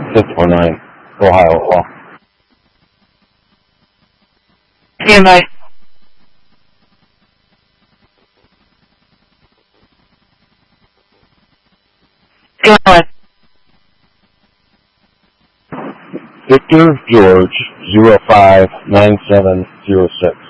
649, Ohio Law. TMI. Go ahead. Victor George 059706.